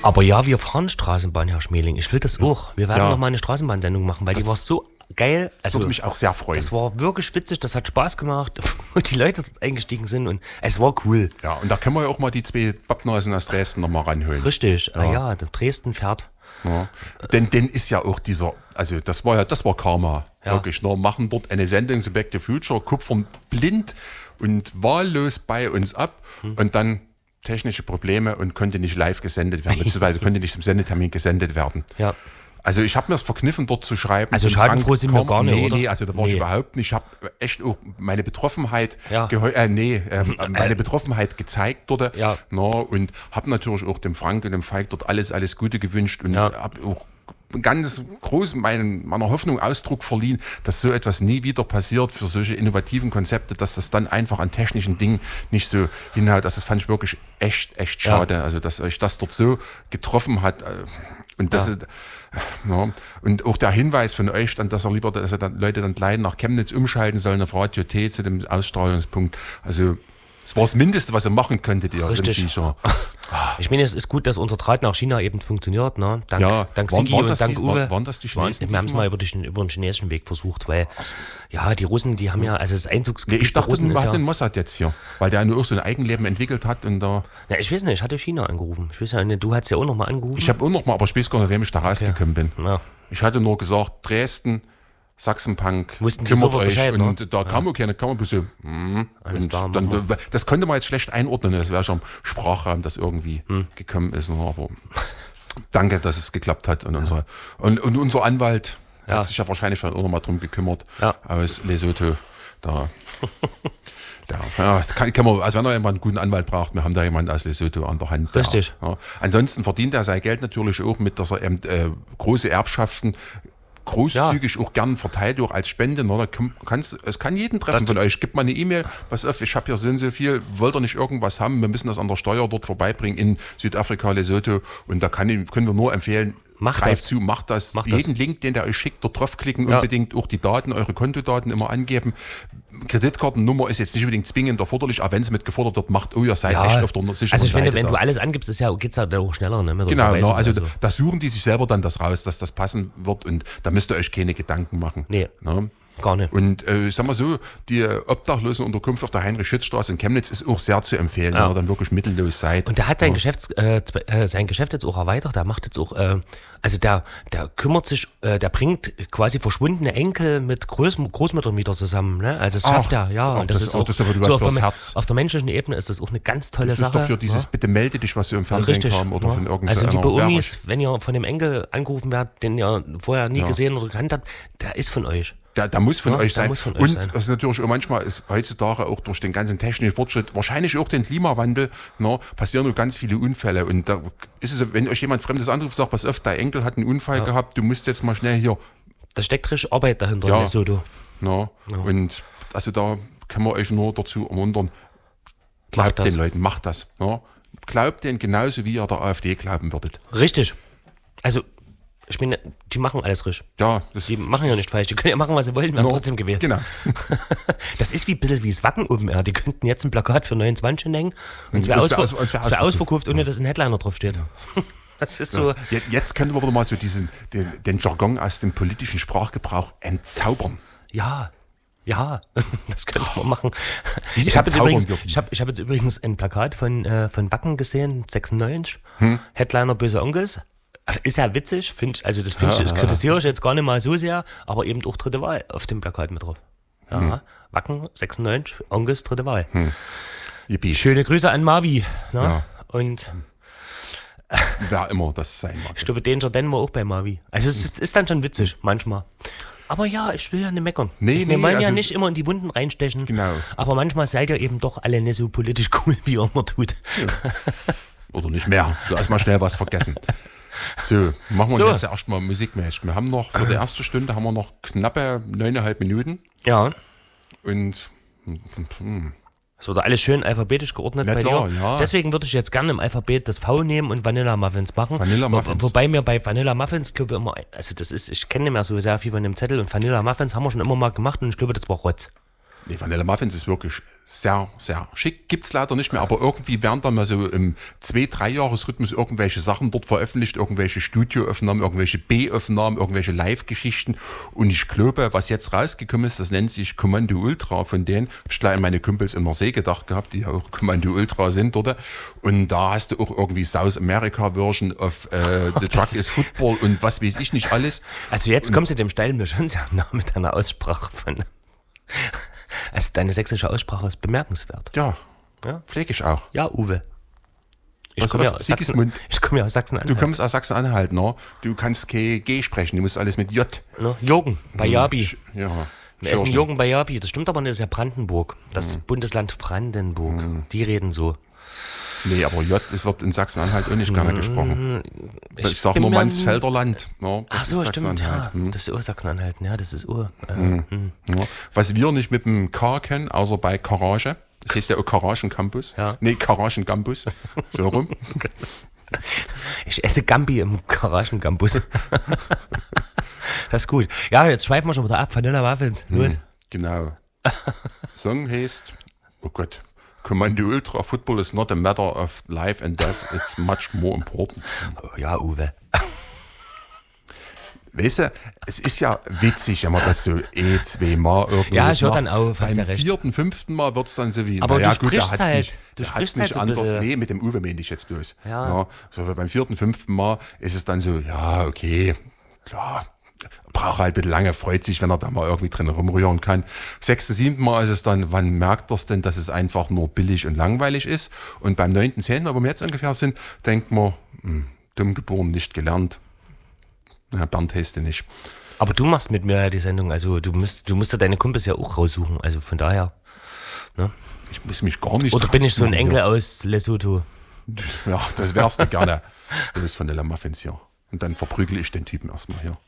Aber ja, wir fahren Straßenbahn, Herr Schmeling. Ich will das auch. Wir werden noch mal eine Straßenbahnsendung machen, weil die war so geil. Das würde mich auch sehr freuen. Das war wirklich witzig, das hat Spaß gemacht, wo die Leute dort eingestiegen sind und es war cool. Ja, und da können wir ja auch mal die 2 Pappnasen aus Dresden nochmal ranholen. Richtig, Dresden fährt. Ja. Denn ist ja auch dieser, also das war Karma, wirklich. Ne? Machen dort eine Sendung zu Back to the Future, kupfern blind und wahllos bei uns ab und dann technische Probleme und konnte nicht live gesendet werden, beziehungsweise konnte nicht zum Sendetermin gesendet werden. Ja. Also ich habe mir das verkniffen, dort zu schreiben. Also schadenfroh sind wir gar nicht, oder? Nee, also da war ich überhaupt nicht. Ich habe echt auch meine Betroffenheit meine Betroffenheit gezeigt dort. Ja. Und habe natürlich auch dem Frank und dem Falk dort alles Gute gewünscht und habe auch ganz groß meiner Hoffnung Ausdruck verliehen, dass so etwas nie wieder passiert für solche innovativen Konzepte, dass das dann einfach an technischen Dingen nicht so hinhaut. Das fand ich wirklich echt schade. Ja. Also dass euch das dort so getroffen hat und das ist, und auch der Hinweis von euch dann, dass Leute dann gleich nach Chemnitz umschalten sollen auf Radio T zu dem Ausstrahlungspunkt. Also das war das Mindeste, was ihr machen könntet, ihr Richtig. Ich meine, es ist gut, dass unser Draht nach China eben funktioniert, ne? Dank Sigi und dank Uwe. Waren das die Chinesen? Wir haben es mal über den chinesischen Weg versucht, weil die Russen, die haben also das Einzugsgebiet. Ich dachte, wir hatten den Mossad jetzt hier, weil der nur auch so ein Eigenleben entwickelt hat und da. Ja, ich weiß nicht, ich hatte China angerufen. Ich weiß ja nicht, du hast ja auch nochmal angerufen. Ich habe auch nochmal, aber ich weiß gar nicht, wem ich da rausgekommen bin. Ja. Ich hatte nur gesagt, Dresden, Sachsenpunk, kümmert euch Bescheid, und da kam okay, dann kam man ein bisschen das konnte man jetzt schlecht einordnen, das wäre schon im Sprachraum, das irgendwie gekommen ist, aber danke, dass es geklappt hat und unser Anwalt hat sich ja wahrscheinlich schon auch nochmal drum gekümmert aus Lesotho, da kann man, also wenn er jemand einen guten Anwalt braucht, wir haben da jemanden aus Lesotho an der Hand. Richtig. Ansonsten verdient er sein Geld natürlich auch mit, dass er eben große Erbschaften großzügig auch gern verteilt, auch als Spende. Es kann jeden treffen von euch. Gebt mal eine E-Mail, pass auf, ich habe hier so viel, wollt ihr nicht irgendwas haben, wir müssen das an der Steuer dort vorbeibringen in Südafrika, Lesotho und da können wir nur empfehlen, macht das. Jeden Link, den der euch schickt, dort draufklicken, unbedingt auch die Daten, eure Kontodaten immer angeben. Kreditkartennummer ist jetzt nicht unbedingt zwingend erforderlich, aber wenn es mit gefordert wird, ihr seid echt auf der sicheren Seite. Also ich finde, wenn du alles angibst, geht's ja auch schneller. Ne, genau, also da suchen die sich selber dann das raus, dass das passen wird und da müsst ihr euch keine Gedanken machen. Nee. Ne? Gar nicht. Und ich sag mal so, die Obdachlosenunterkunft auf der Heinrich-Schütz-Straße in Chemnitz ist auch sehr zu empfehlen, wenn ihr dann wirklich mittellos seid. Und der hat sein Geschäft jetzt auch erweitert, der macht jetzt auch, der kümmert sich, der bringt quasi verschwundene Enkel mit Großmüttern wieder zusammen, ne? Also das schafft er, und das ist auch, das ist auf der menschlichen Ebene ist das auch eine ganz tolle Sache. Das ist doch hier dieses Bitte melde dich, was ihr im Fernsehen kam oder von irgendeiner. Also liebe Omis, wenn ihr von dem Enkel angerufen werdet, den ihr vorher nie gesehen oder gekannt habt, der ist von euch. Der muss von euch sein. Und das ist natürlich auch manchmal ist heutzutage auch durch den ganzen technischen Fortschritt, wahrscheinlich auch den Klimawandel, passieren nur ganz viele Unfälle. Und da ist es, wenn euch jemand Fremdes anruft, sagt, pass auf, dein Enkel hat einen Unfall gehabt, du musst jetzt mal schnell hier. Da steckt richtig Arbeit dahinter, Lesotho. Und also da können wir euch nur dazu ermuntern, glaubt den Leuten, macht das. Glaubt denen genauso, wie ihr der AfD glauben würdet. Richtig. Also ich meine, die machen alles richtig. Ja, die machen ja nicht falsch. Die können ja machen, was sie wollen, werden trotzdem gewählt. Genau. Das ist wie ein bisschen wie das Wacken oben. Die könnten jetzt ein Plakat für 29 hängen und es wäre ausverkauft, ohne dass ein Headliner draufsteht. Das ist so. Jetzt können wir wieder mal so den Jargon aus dem politischen Sprachgebrauch entzaubern. Ja, das könnte man machen. Ich habe jetzt übrigens ein Plakat von Wacken gesehen, 96. Headliner Böse Onkels. Ist ja witzig, das kritisiere ich jetzt gar nicht mal so sehr, aber eben auch dritte Wahl auf dem Plakat mit drauf. Wacken, 96, Onkels, dritte Wahl. Schöne Grüße an Marvi. Ne? Ja. Und wer immer das sein mag. Ich glaube, den Jordan war auch bei Marvi. Also es ist dann schon witzig, manchmal. Aber ja, ich will ja nicht meckern. Wir wollen ja nicht immer in die Wunden reinstechen. Genau. Aber manchmal seid ihr eben doch alle nicht so politisch cool, wie ihr immer tut. Ja. Oder nicht mehr. Du hast mal schnell was vergessen. So, machen wir jetzt erstmal musikmäßig. Wir haben noch, für die erste Stunde haben wir noch knappe 9,5 Minuten. Ja. Und es wurde alles schön alphabetisch geordnet bei dir. Ja. Deswegen würde ich jetzt gerne im Alphabet das V nehmen und Vanilla Muffins machen. Wobei mir bei Vanilla Muffins, glaube ich, immer, also ich kenne nicht mehr so sehr viel von dem Zettel und Vanilla Muffins haben wir schon immer mal gemacht und ich glaube, das war Rotz. Nee, Vanilla Muffins ist wirklich sehr, sehr schick. Gibt's leider nicht mehr, aber irgendwie werden dann mal so im 2-3-Jahres-Rhythmus irgendwelche Sachen dort veröffentlicht, irgendwelche Studioaufnahmen, irgendwelche B-Aufnahmen, irgendwelche Live-Geschichten. Und ich glaube, was jetzt rausgekommen ist, das nennt sich Kommando Ultra von denen. Hab ich gleich an meine Kumpels in Marseille gedacht gehabt, die ja auch Kommando Ultra sind dort. Und da hast du auch irgendwie South America Version of The Truck is Football und was weiß ich nicht alles. Also jetzt kommst du dem Steilen mir schon sehr nah mit deiner Aussprache von... Also deine sächsische Aussprache ist bemerkenswert. Ja, pflege ich auch. Ja, Uwe. Ich komme ja aus Sachsen-Anhalt. Du kommst aus Sachsen-Anhalt, ne? Du kannst kein G sprechen, du musst alles mit J. Ne? Jürgen, Bayabi. Ja. Wir essen Jürgen Bayabi. Das stimmt aber nicht, das ist ja Brandenburg. Das Bundesland Brandenburg. Die reden so. Nee, aber J, das wird in Sachsen-Anhalt auch nicht gerne gesprochen. Ich sag nur Mansfelder Land. Ja, ach so, stimmt, ja. Das ist auch Sachsen-Anhalt, ja, das ist auch. Ja. Was wir nicht mit dem K kennen, außer bei Garage. Das heißt ja auch Garagen Campus. Ja. Nee, Garagen Campus. So rum. Ich esse Gambi im Garagen Campus. Das ist gut. Ja, jetzt schweifen wir schon wieder ab. Vanilla Muffins. Genau. Song heißt, oh Gott, Kommando Ultra, Football is not a matter of life and death, it's much more important. Ja, Uwe. Weißt du, es ist ja witzig, wenn man das so 2-mal irgendwie ja, ich höre dann auf, beim 4., 5. Mal wird es dann so wie, aber naja du gut, sprichst da halt, hat's nicht anders, nee, mit dem Uwe meine ich jetzt bloß. Ja. So beim 4., 5. Mal ist es dann so, ja, okay, klar, braucht halt ein bisschen lange, freut sich, wenn er da mal irgendwie drin rumrühren kann. 6., 7. Mal ist es dann, wann merkt er es denn, dass es einfach nur billig und langweilig ist? Und beim 9., 10. Mal, wo wir jetzt ungefähr sind, denkt man, dumm geboren, nicht gelernt. Ja, Bernd heißt du nicht. Aber du machst mit mir ja die Sendung, also du musst ja deine Kumpels ja auch raussuchen, also von daher. Ne? Ich muss mich gar nicht. Oder bin ich so ein Enkel aus Lesotho? Ja, das wärst du gerne. Du bist von der Muffins hier. Und dann verprügel ich den Typen erstmal hier.